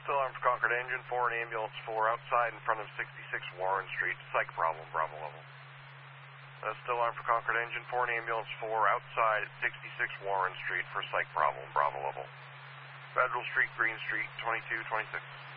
Still armed for Concord Engine 4 and Ambulance 4 outside in front of 66 Warren Street. Psych problem, Bravo level. Still armed for Concord Engine 4 and Ambulance 4 outside at 66 Warren Street for psych problem, Bravo level. Federal Street, Green Street, 2226.